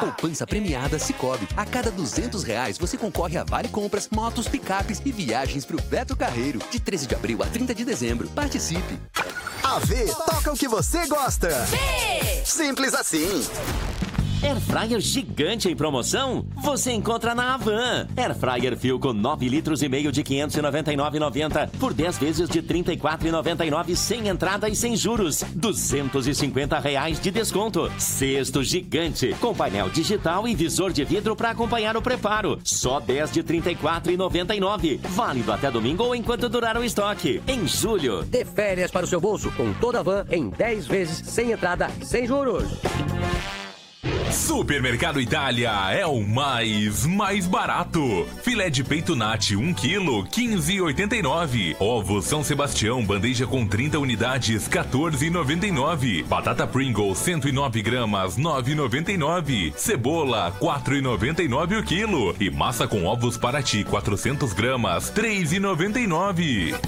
Poupança premiada Sicoob. A cada R$200 você concorre a vale compras, motos, picapes e viagens pro Beto Carreiro. De 13 de abril a 30 de dezembro. Participe. AV toca o que você gosta. Simples assim. Airfryer gigante em promoção? Você encontra na Havan. Airfryer Philco 9 litros e meio de 599,90 por 10 vezes de 34,99 sem entrada e sem juros. R$250 de desconto. Cesto gigante com painel digital e visor de vidro para acompanhar o preparo. Só 10 de 34,99. Válido até domingo ou enquanto durar o estoque. Em julho. Dê férias para o seu bolso com toda a Havan em 10 vezes sem entrada, sem juros. Supermercado Itália é o mais barato. Filé de peito nati 1 kg, 15,89. Ovo São Sebastião, bandeja com 30 unidades, 14,99. Batata Pringles, 109 gramas, 9,99. Cebola, 4,99 o quilo. E massa com ovos Paraty, 400 gramas, 3,99.